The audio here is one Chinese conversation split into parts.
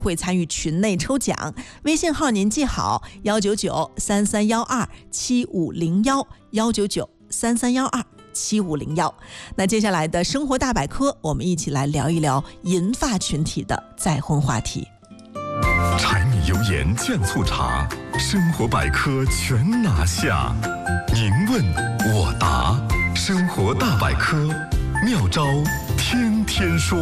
会参与群内抽奖，微信号您记好199-3312-7501，199-3312-7501。那接下来的生活大百科，我们一起来聊一聊银发群体的再婚话题。 柴米油盐酱醋茶，生活百科全拿下。您问我答，生活大百科，妙招天天说。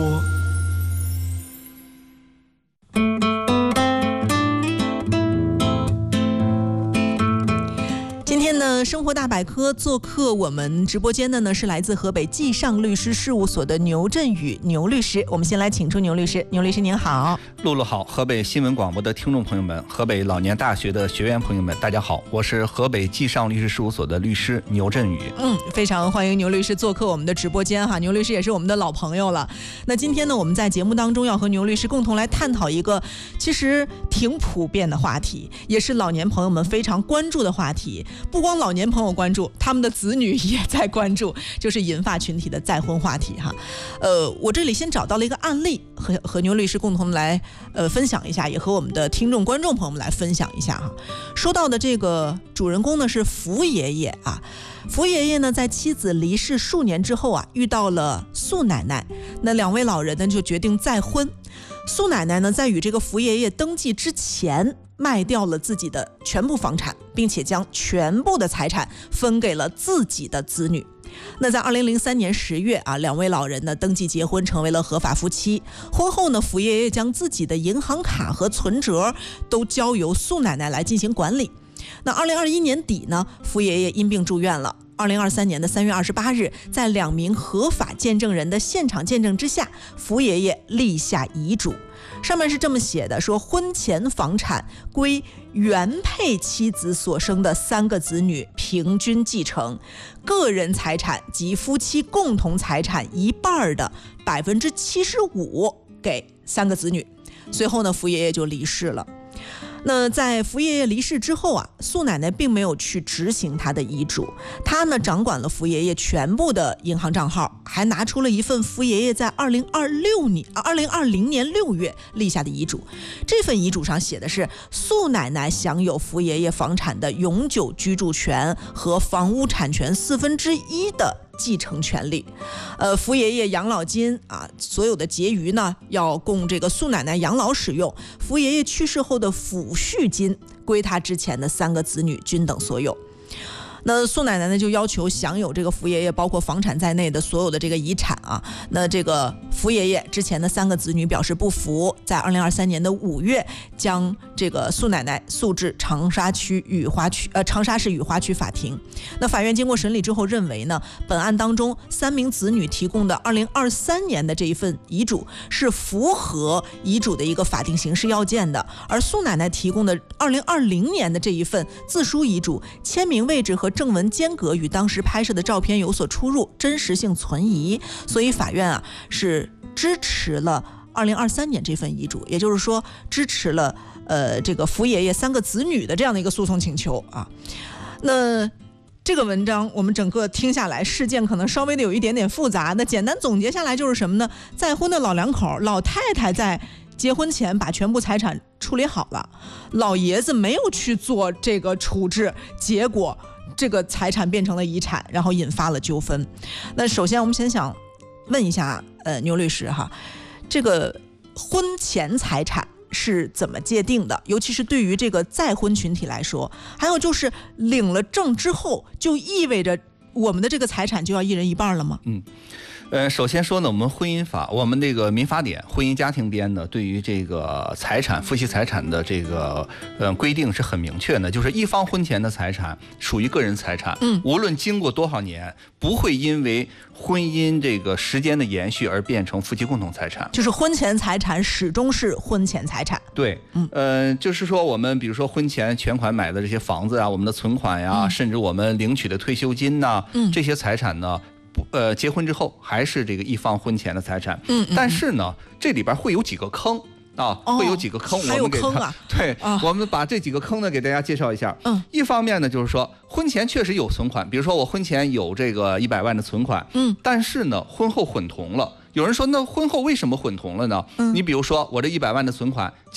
生活大百科做客我们直播间的呢是来自河北纪尚律师事务所的牛振宇牛律师，我们先来请出牛律师。牛律师您好。 露露好，河北新闻广播的听众朋友们，河北老年大学的学员朋友们，大家好，我是河北纪尚律师事务所的律师牛振宇。 非常欢迎牛律师做客我们的直播间哈。牛律师也是我们的老朋友了。那今天呢，我们在节目当中要和牛律师共同来探讨一个其实挺普遍的话题，也是老年朋友们非常关注的话题。不光老年朋友关注，他们的子女也在关注，就是银发群体的再婚话题哈。我这里先找到了一个案例，和牛律师共同来分享一下，也和我们的听众观众朋友们来分享一下哈。说到的这个主人公呢是福爷爷啊。福爷爷呢在妻子离世数年之后啊，遇到了素奶奶，那两位老人呢就决定再婚。素奶奶呢在与这个福爷爷登记之前卖掉了自己的全部房产，并且将全部的财产分给了自己的子女。那在2003年10月啊，两位老人呢登记结婚，成为了合法夫妻。婚后呢，福爷爷将自己的银行卡和存折都交由素奶奶来进行管理。那2021年底呢，福爷爷因病住院了。2023年的3月28日，在2名合法见证人的现场见证之下，福爷爷立下遗嘱。上面是这么写的，说婚前房产归原配妻子所生的3个子女平均继承，个人财产及夫妻共同财产一半的75%给3个子女。随后呢，福爷爷就离世了。那在福爷爷离世之后啊，素奶奶并没有去执行她的遗嘱，她呢掌管了福爷爷全部的银行账号，还拿出了一份福爷爷在2020年6月立下的遗嘱。这份遗嘱上写的是素奶奶享有福爷爷房产的永久居住权和房屋产权1/4的继承权利。福爷爷养老金啊，所有的结余呢要供这个素奶奶养老使用。福爷爷去世后的抚恤金归他之前的3个子女均等所有。那素奶奶呢就要求享有这个福爷爷包括房产在内的所有的这个遗产啊。那这个福爷爷之前的3个子女表示不服，在2023年的5月将这个素奶奶诉至长沙市雨花区法庭。那法院经过审理之后认为呢，本案当中3名子女提供的2023年的这一份遗嘱是符合遗嘱的一个法定形式要件的，而素奶奶提供的2020年的这一份自书遗嘱签名位置和正文间隔与当时拍摄的照片有所出入，真实性存疑，所以法院啊是支持了2023年这份遗嘱，也就是说支持了这个福爷爷3个子女的这样的一个诉讼请求啊。那这个文章我们整个听下来，事件可能稍微的有一点点复杂，那简单总结下来就是什么呢？再婚的老两口，老太太在结婚前把全部财产处理好了，老爷子没有去做这个处置，结果这个财产变成了遗产，然后引发了纠纷。那首先我们先想问一下牛律师哈，这个婚前财产是怎么界定的，尤其是对于这个再婚群体来说，还有就是领了证之后就意味着我们的这个财产就要一人一半了吗？ 首先说呢，我们婚姻法，我们这个民法典婚姻家庭编呢，对于这个财产夫妻财产的这个规定是很明确的，就是一方婚前的财产属于个人财产，无论经过多少年，不会因为婚姻这个时间的延续而变成夫妻共同财产， 就是婚前财产始终是婚前财产。 对，就是说我们比如说婚前全款买的这些房子啊，我们的存款呀，甚至我们领取的退休金呐，这些财产呢，结婚之后还是这个一方婚前的财产。但是呢，这里边会有几个坑啊，会有几个坑， 还有坑啊？ 对，我们把这几个坑呢给大家介绍一下。一方面呢，就是说婚前确实有存款，比如说我婚前有这个100万的存款，但是呢，婚后混同了。有人说，那婚后为什么混同了呢？你比如说我这100万的存款